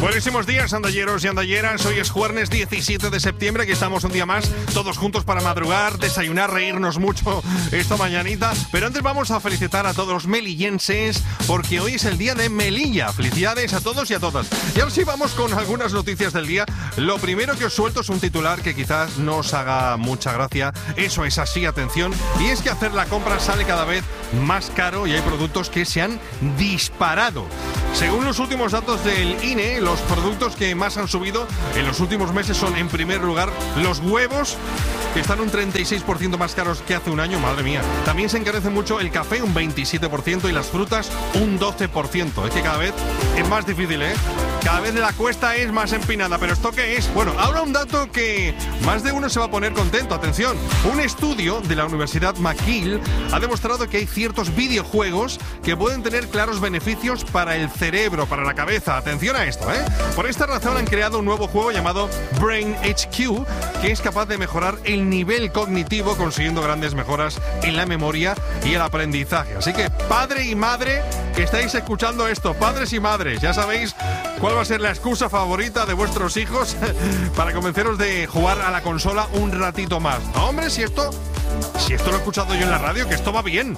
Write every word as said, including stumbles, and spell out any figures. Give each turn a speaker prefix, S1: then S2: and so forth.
S1: Buenísimos días, andalleros y andalleras. Hoy es jueves diecisiete de septiembre. Aquí estamos un día más, todos juntos para madrugar, desayunar, reírnos mucho esta mañanita. Pero antes vamos a felicitar a todos los melillenses, porque hoy es el día de Melilla. Felicidades a todos y a todas. Y ahora sí vamos con algunas noticias del día. Lo primero que os suelto es un titular que quizás no os haga mucha gracia. Eso es así, atención. Y es que hacer la compra sale cada vez más caro y hay productos que se han disparado. Según los últimos datos del I N E, los productos que más han subido en los últimos meses son, en primer lugar, los huevos, que están un treinta y seis por ciento más caros que hace un año, madre mía. También se encarece mucho el café, un veintisiete por ciento, y las frutas, un doce por ciento. Es que cada vez es más difícil, ¿eh? Cada vez la cuesta es más empinada. ¿Pero esto qué es? Bueno, ahora un dato que más de uno se va a poner contento. Atención, un estudio de la Universidad McGill ha demostrado que hay ciertos videojuegos que pueden tener claros beneficios para el cerebro, para la cabeza. Atención a esto, ¿eh? Por esta razón han creado un nuevo juego llamado Brain H Q, que es capaz de mejorar el nivel cognitivo, consiguiendo grandes mejoras en la memoria y el aprendizaje. Así que, padre y madre que estáis escuchando esto, padres y madres, ya sabéis cuál va a ser la excusa favorita de vuestros hijos para convenceros de jugar a la consola un ratito más. No, hombre, si esto, si esto lo he escuchado yo en la radio, que esto va bien.